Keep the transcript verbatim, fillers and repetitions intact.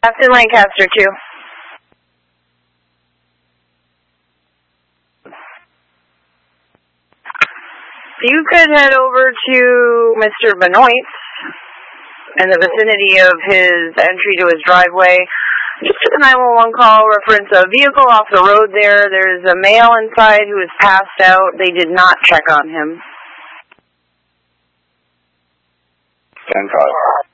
Captain Lancaster, two. You could head over to Mister Benoit's in the vicinity of his entry to his driveway. Just a nine one one call, reference a vehicle off the road there. There's a male inside who is passed out. They did not check on him. ten five.